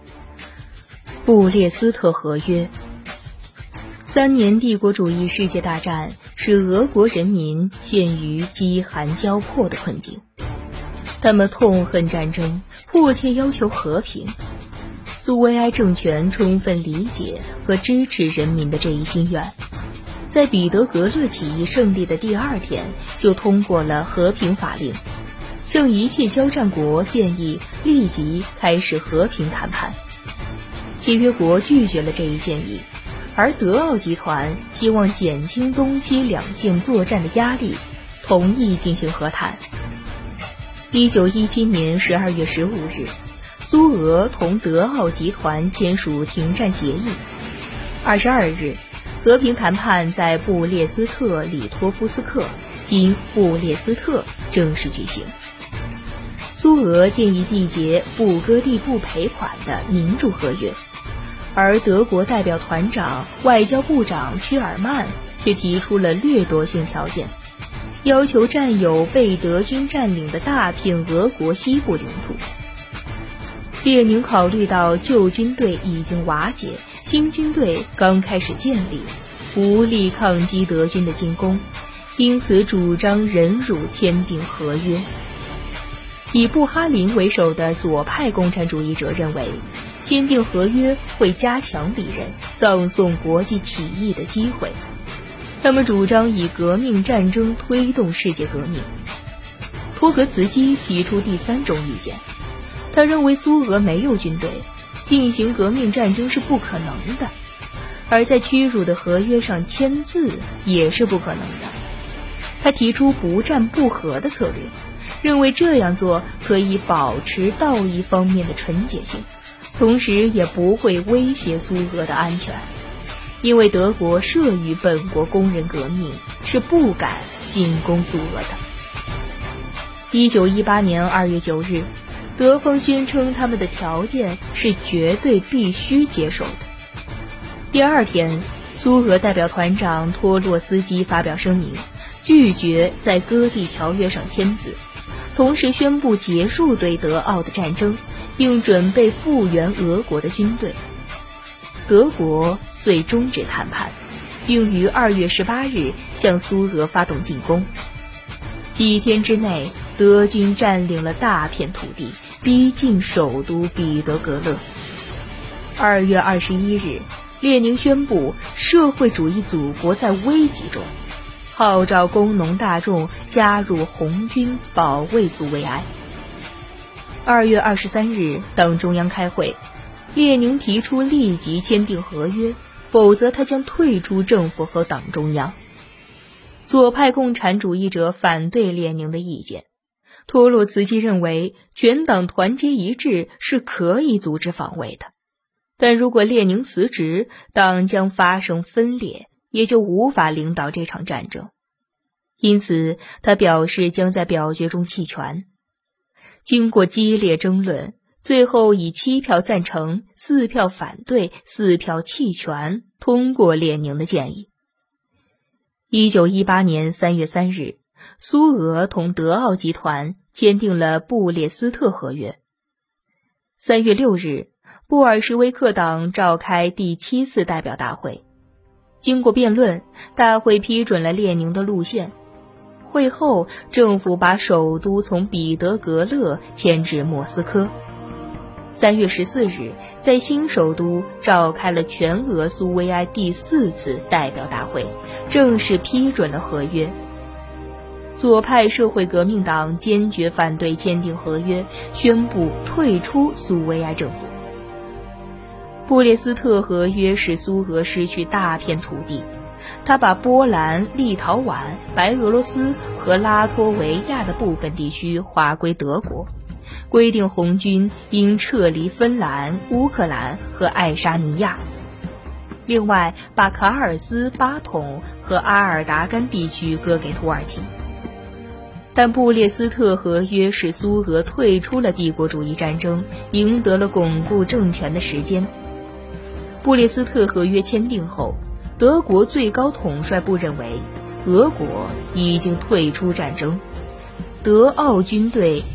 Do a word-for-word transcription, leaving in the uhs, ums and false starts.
布列斯特合约。三年帝国主义世界大战使俄国人民陷于饥寒交迫的困境，他们痛恨战争，迫切要求和平。苏维埃政权充分理解和支持人民的这一心愿，在彼得格勒起义胜利的第二天就通过了和平法令，向一切交战国建议立即开始和平谈判。协约国拒绝了这一建议，而德奥集团希望减轻东西两线作战的压力，同意进行和谈。一九一七年十二月十五日，苏俄同德奥集团签署停战协议。二十二日，和平谈判在布列斯特里托夫斯克经布列斯特正式举行。苏俄建议缔结不割地不赔款的民主合约，而德国代表团长外交部长屈尔曼却提出了掠夺性条件，要求占有被德军占领的大片俄国西部领土。列宁考虑到旧军队已经瓦解，新军队刚开始建立，无力抗击德军的进攻，因此主张忍辱签订合约。以布哈林为首的左派共产主义者认为，签订合约会加强敌人葬送国际起义的机会，他们主张以革命战争推动世界革命。托格茨基提出第三种意见，他认为苏俄没有军队，进行革命战争是不可能的，而在屈辱的合约上签字也是不可能的。他提出不战不和的策略，认为这样做可以保持道义方面的纯洁性，同时也不会威胁苏俄的安全，因为德国慑于本国工人革命，是不敢进攻苏俄的。一九一八年二月九日，德方宣称他们的条件是绝对必须接受的。第二天，苏俄代表团长托洛斯基发表声明，拒绝在割地条约上签字，同时宣布结束对德奥的战争，并准备复原俄国的军队。德国遂终止谈判，并于二月十八日向苏俄发动进攻。几天之内，德军占领了大片土地，逼近首都彼得格勒。二月二十一日，列宁宣布社会主义祖国在危急中，号召工农大众加入红军保卫苏维埃。二月二十三日，党中央开会，列宁提出立即签订合约，否则他将退出政府和党中央。左派共产主义者反对列宁的意见，托洛茨基认为全党团结一致是可以组织防卫的，但如果列宁辞职，党将发生分裂，也就无法领导这场战争。因此，他表示将在表决中弃权。经过激烈争论，最后以七票赞成、四票反对、四票弃权通过列宁的建议。一九一八年三月三日，苏俄同德奥集团签订了布列斯特合约。三月六日，布尔什维克党召开第七次代表大会，经过辩论，大会批准了列宁的路线。会后，政府把首都从彼得格勒迁至莫斯科。三月十四日，在新首都召开了全俄苏维埃第四次代表大会，正式批准了合约。左派社会革命党坚决反对签订合约，宣布退出苏维埃政府。布列斯特合约使苏俄失去大片土地，他把波兰、立陶宛、白俄罗斯和拉脱维亚的部分地区划归德国，规定红军应撤离芬兰、乌克兰和爱沙尼亚。另外，把卡尔斯巴统和阿尔达甘地区割给土耳其。但布列斯特合约使苏俄退出了帝国主义战争，赢得了巩固政权的时间。布列斯特合约签订后，德国最高统帅部认为俄国已经退出战争，德奥军队